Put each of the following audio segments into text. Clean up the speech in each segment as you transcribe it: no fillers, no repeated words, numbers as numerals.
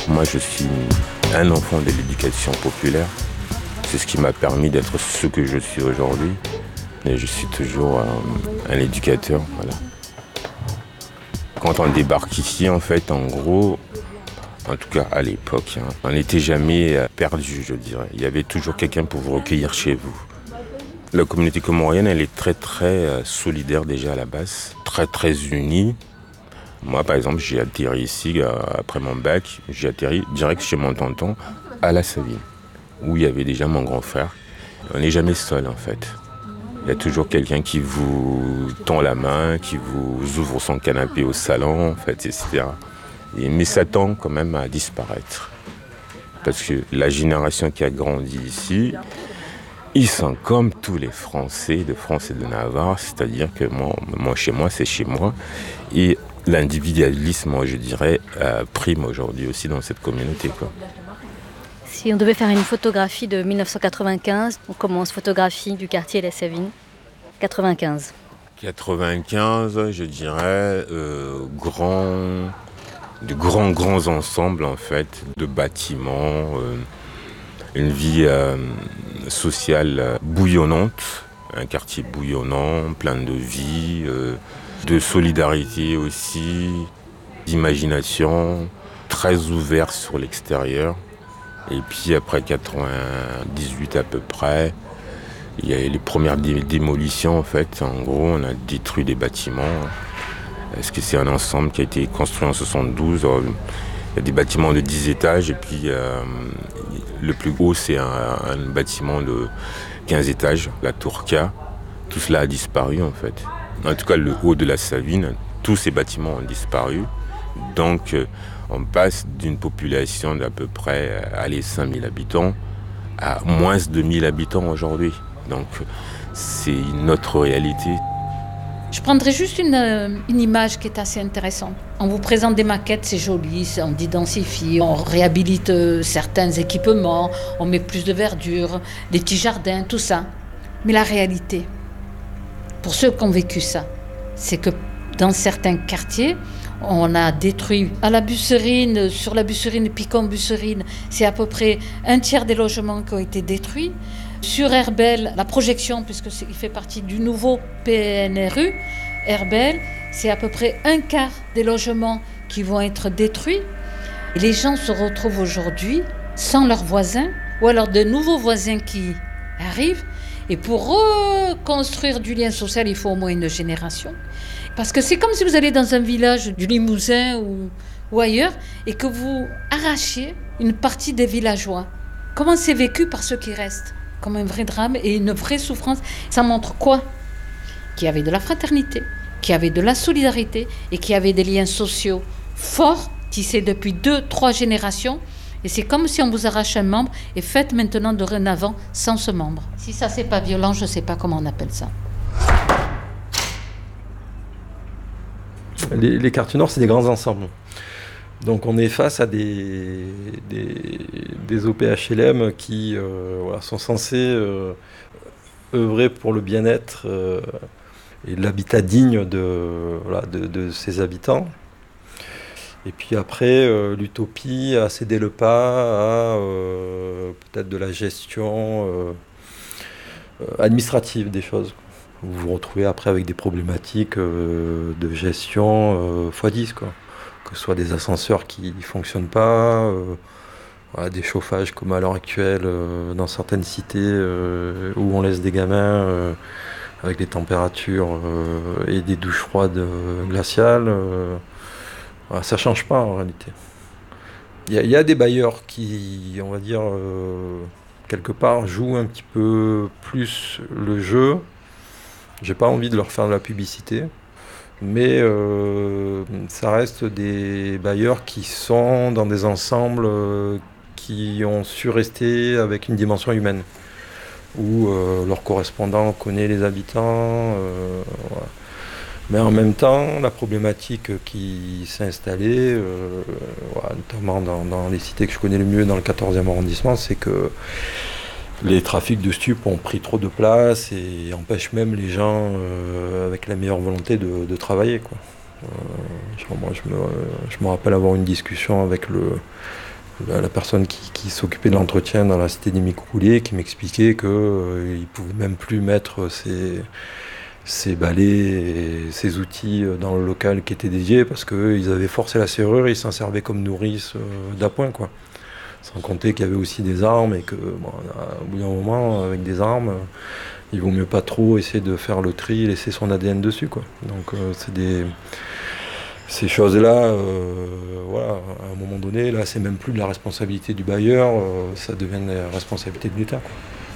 Moi, je suis un enfant de l'éducation populaire. C'est ce qui m'a permis d'être ce que je suis aujourd'hui. Et je suis toujours un éducateur. Voilà. Quand on débarque ici, en fait, en gros, en tout cas à l'époque, on n'était jamais perdu, je dirais. Il y avait toujours quelqu'un pour vous recueillir chez vous. La communauté comorienne, elle est très solidaire déjà à la base, très unie. Moi, par exemple, j'ai atterri ici après mon bac, j'ai atterri direct chez mon tonton à La Savine, où il y avait déjà mon grand frère. On n'est jamais seul, en fait. Il y a toujours quelqu'un qui vous tend la main, qui vous ouvre son canapé au salon, en fait, etc. Mais ça tend quand même à disparaître. Parce que la génération qui a grandi ici, ils sont comme tous les Français de France et de Navarre, c'est-à-dire que moi chez moi, c'est chez moi. Et l'individualisme, moi, je dirais, prime aujourd'hui aussi dans cette communauté, quoi. Si on devait faire une photographie de 1995, on commence photographie du quartier La Savine, 95. 95, je dirais, de grands ensembles, en fait, de bâtiments, une vie sociale bouillonnante, un quartier bouillonnant, plein de vie, de solidarité aussi, d'imagination, très ouvert sur l'extérieur. Et puis après 98 à peu près, il y a eu les premières démolitions en fait. En gros, on a détruit des bâtiments. Parce que c'est un ensemble qui a été construit en 72. Il y a des bâtiments de 10 étages et puis le plus haut c'est un bâtiment de 15 étages, la tour K. Tout cela a disparu en fait. En tout cas, le haut de la Savine, tous ces bâtiments ont disparu. Donc, on passe d'une population d'à peu près 5000 habitants à moins de 1000 habitants aujourd'hui. Donc, c'est une autre réalité. Je prendrai juste une image qui est assez intéressante. On vous présente des maquettes, c'est joli, on densifie, on réhabilite certains équipements, on met plus de verdure, des petits jardins, tout ça. Mais la réalité, pour ceux qui ont vécu ça, c'est que dans certains quartiers, on a détruit à la Busserine, sur la Busserine, Picon-Busserine, c'est à peu près un tiers des logements qui ont été détruits. Sur Herbel, la projection, puisqu'il fait partie du nouveau PNRU, Herbel, c'est à peu près un quart des logements qui vont être détruits. Et les gens se retrouvent aujourd'hui sans leurs voisins, ou alors de nouveaux voisins qui arrivent. Et pour reconstruire du lien social, il faut au moins une génération. Parce que c'est comme si vous allez dans un village du Limousin ou ailleurs et que vous arrachiez une partie des villageois. Comment c'est vécu par ceux qui restent ? Comme un vrai drame et une vraie souffrance. Ça montre quoi ? Qu'il y avait de la fraternité, qu'il y avait de la solidarité et qu'il y avait des liens sociaux forts, tissés depuis 2-3 générations. Et c'est comme si on vous arrache un membre et faites maintenant dorénavant sans ce membre. Si ça, c'est pas violent, je sais pas comment on appelle ça. Les quartiers nord, c'est des grands ensembles. Donc on est face à des OPHLM qui sont censés œuvrer pour le bien-être et l'habitat digne de ses habitants. Et puis après, l'utopie a cédé le pas à peut-être de la gestion administrative des choses. Vous vous retrouvez après avec des problématiques de gestion x10, quoi. Que ce soit des ascenseurs qui ne fonctionnent pas, des chauffages comme à l'heure actuelle dans certaines cités où on laisse des gamins avec des températures et des douches froides glaciales. Ça ne change pas en réalité. Il y a des bailleurs qui, on va dire, quelque part, jouent un petit peu plus le jeu. J'ai pas envie de leur faire de la publicité, mais ça reste des bailleurs qui sont dans des ensembles qui ont su rester avec une dimension humaine, où leur correspondant connaît les habitants. Voilà. Mais en même temps, la problématique qui s'est installée, notamment dans les cités que je connais le mieux, dans le 14e arrondissement, c'est que les trafics de stupes ont pris trop de place et empêchent même les gens avec la meilleure volonté de travailler, quoi. Moi, je me rappelle avoir une discussion avec La personne qui s'occupait de l'entretien dans la cité des Microulés qui m'expliquait qu'il ne pouvait même plus mettre ses balais et ses outils dans le local qui était dédié parce qu'ils avaient forcé la serrure et ils s'en servaient comme nourrice d'appoint, quoi. Sans compter qu'il y avait aussi des armes et que, au bout d'un moment, avec des armes, il vaut mieux pas trop essayer de faire le tri et laisser son ADN dessus, quoi. Donc ces choses-là, voilà, à un moment donné, là, c'est même plus de la responsabilité du bailleur, ça devient la responsabilité de l'État, quoi.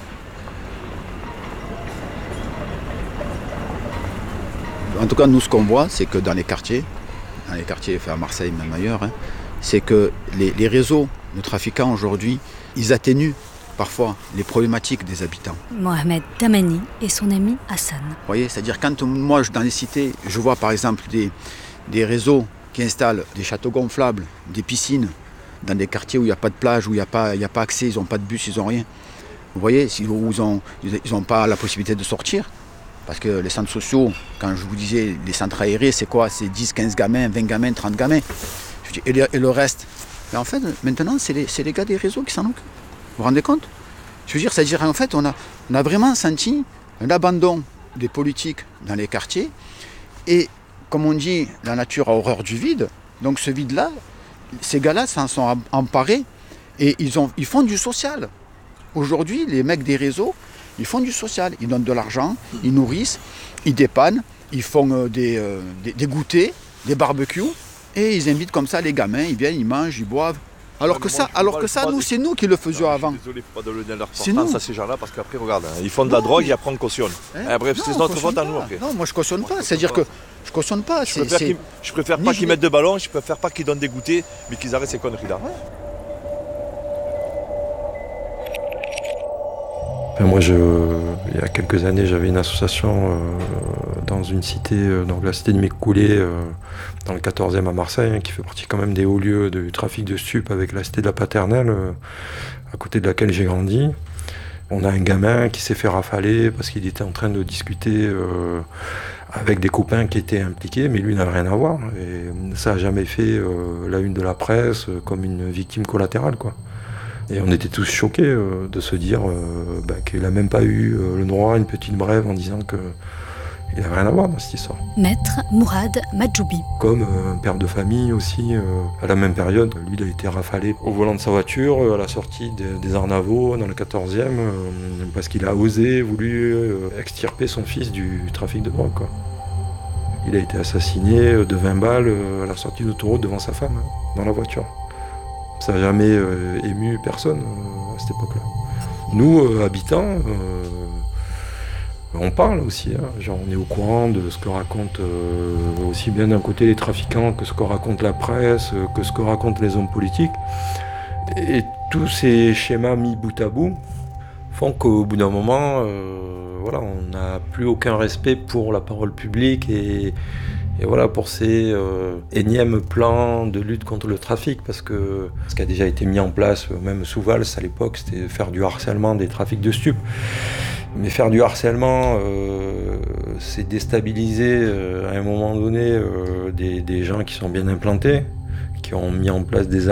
En tout cas, nous, ce qu'on voit, c'est que dans les quartiers, à Marseille, même ailleurs, c'est que les réseaux de trafiquants aujourd'hui, ils atténuent parfois les problématiques des habitants. Mohamed Damani et son ami Hassan. Vous voyez, c'est-à-dire quand moi, dans les cités, je vois par exemple des réseaux qui installent des châteaux gonflables, des piscines, dans des quartiers où il n'y a pas de plage, où il n'y a pas accès, ils n'ont pas de bus, ils n'ont rien. Vous voyez, où ils n'ont pas la possibilité de sortir. Parce que les centres sociaux, quand je vous disais les centres aérés, c'est quoi? C'est 10, 15 gamins, 20 gamins, 30 gamins. Et le reste. Mais en fait, maintenant, c'est les gars des réseaux qui s'en occupent. Vous vous rendez compte? Je veux dire, c'est-à-dire, en fait, on a vraiment senti un abandon des politiques dans les quartiers. Et comme on dit, la nature a horreur du vide. Donc ce vide-là, ces gars-là s'en sont emparés et ils font du social. Aujourd'hui, les mecs des réseaux, ils font du social. Ils donnent de l'argent, ils nourrissent, ils dépannent, ils font des goûters, des barbecues. Et ils invitent comme ça les gamins, ils viennent, ils mangent, ils boivent. Alors que ça, nous, c'est nous qui le faisions avant. Désolé, faut pas donner leur C'est importance nous. à ces gens-là parce qu'après, regarde, ils font de la drogue et après on cautionne. Bref, c'est notre faute à nous après. Non, moi je cautionne pas. C'est-à-dire que je cautionne pas. Je préfère pas qu'ils mettent de ballons, je préfère pas qu'ils donnent des goûters, mais qu'ils arrêtent ces conneries-là. Moi, il y a quelques années, j'avais une association dans une cité, donc la cité de Microulés, dans le 14e à Marseille, qui fait partie quand même des hauts lieux du trafic de stupes avec la cité de la Paternelle, à côté de laquelle j'ai grandi. On a un gamin qui s'est fait rafaler parce qu'il était en train de discuter avec des copains qui étaient impliqués, mais lui n'a rien à voir. Et ça n'a jamais fait la une de la presse comme une victime collatérale, quoi. Et on était tous choqués de se dire qu'il n'a même pas eu le droit à une petite brève en disant qu'il n'avait rien à voir dans cette histoire. Maître Mourad Madjoubi. Comme un père de famille aussi, à la même période, lui il a été rafalé au volant de sa voiture à la sortie des Arnavaux dans le 14e parce qu'il a voulu extirper son fils du trafic de drogue, quoi. Il a été assassiné de 20 balles à la sortie d'autoroute devant sa femme, dans la voiture. Ça n'a jamais ému personne à cette époque-là. Nous, habitants, on parle aussi, hein. Genre, on est au courant de ce que racontent aussi bien d'un côté les trafiquants que ce que raconte la presse, que ce que racontent les hommes politiques. Et tous ces schémas mis bout à bout font qu'au bout d'un moment, voilà, on n'a plus aucun respect pour la parole publique et voilà, pour ces énièmes plans de lutte contre le trafic, parce que ce qui a déjà été mis en place, même sous Valls à l'époque, c'était faire du harcèlement des trafics de stupes. Mais faire du harcèlement, c'est déstabiliser à un moment donné des gens qui sont bien implantés, qui ont mis en place des